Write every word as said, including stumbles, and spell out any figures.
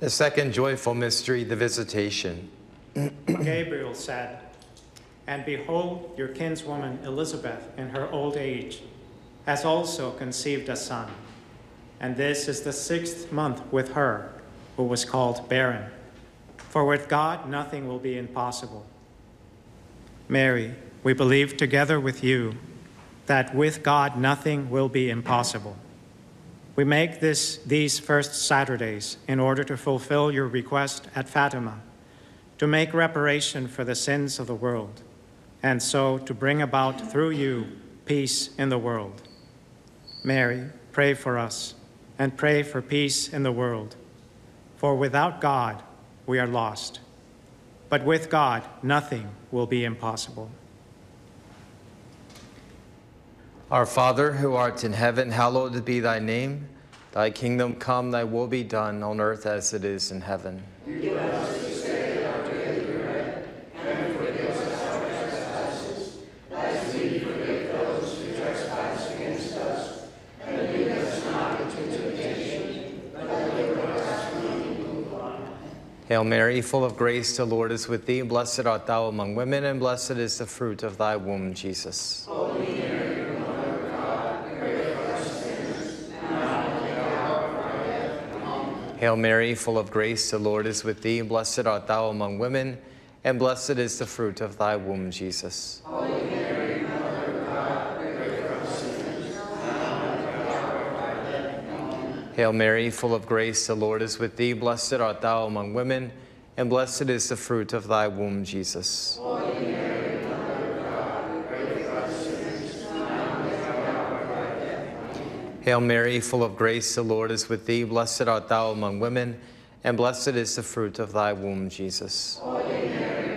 The second joyful mystery, the Visitation. Gabriel said, "And behold, your kinswoman Elizabeth in her old age has also conceived a son, and this is the sixth month with her who was called barren. For with God nothing will be impossible." Mary, we believe together with you that with God nothing will be impossible. We make this, these first Saturdays in order to fulfill your request at Fatima, to make reparation for the sins of the world, and so to bring about through you peace in the world. Mary, pray for us, and pray for peace in the world. For without God, we are lost. But with God, nothing will be impossible. Our Father, who art in heaven, hallowed be thy name. Thy kingdom come, thy will be done on earth as it is in heaven. Give us this day our daily bread, and forgive us our trespasses, as we forgive those who trespass against us. And lead us not into temptation, but deliver us from evil. Hail Mary, full of grace, the Lord is with thee. Blessed art thou among women, and blessed is the fruit of thy womb, Jesus. Holy Mary, Mother of God, pray for us sinners, now and at the hour of our death. Amen. Hail Mary, full of grace, the Lord is with thee. Blessed art thou among women, and blessed is the fruit of thy womb, Jesus. Holy Mary, Mother of God, pray for us sinners, now and at the hour of our death. Amen. Hail Mary, full of grace, the Lord is with thee. Blessed art thou among women, and blessed is the fruit of thy womb, Jesus. Holy Mary, Mother of God, pray for us sinners, now and at the hour of our death. Amen. Hail Mary, full of grace, the Lord is with thee. Blessed art thou among women, and blessed is the fruit of thy womb, Jesus. Holy Mary,